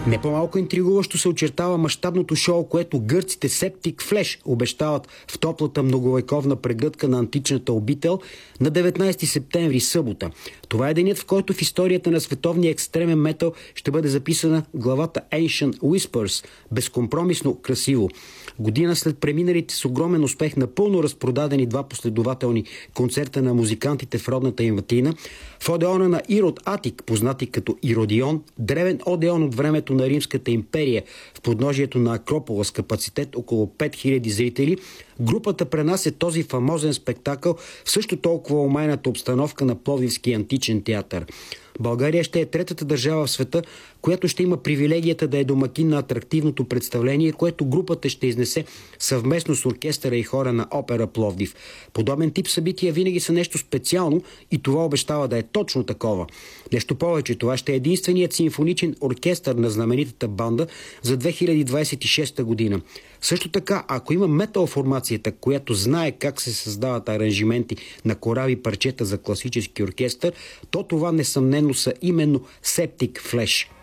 Не по-малко интригуващо се очертава мащабното шоу, което гърците Septic Flesh обещават в топлата многовековна прегръдка на античната обител на 19 септември, събота. Това е денят, в който в историята на световния екстремен метал ще бъде записана главата Ancient Whispers – безкомпромисно красиво. Година след преминалите с огромен успех напълно разпродадени два последователни концерта на музикантите в родната им Атина, в Одеона на Ирод Атик, познати като Иродион, древен Одеон от времето на Римската империя в подножието на Акропола с капацитет около 5000 зрители, групата пренася този фамозен спектакъл в също толкова омайната обстановка на Пловдивския античен театър. България ще е третата държава в света, която ще има привилегията да е домакин на атрактивното представление, което групата ще изнесе съвместно с оркестъра и хора на Опера Пловдив. Подобен тип събития винаги са нещо специално и това обещава да е точно такова. Нещо повече, това ще е единственият симфоничен оркестър на знаменитата банда за 2026 година. Също така, ако има метал формацията, която знае как се създават аранжименти на корави парчета за класически оркестър, то това несъмнено са именно Septic Flesh.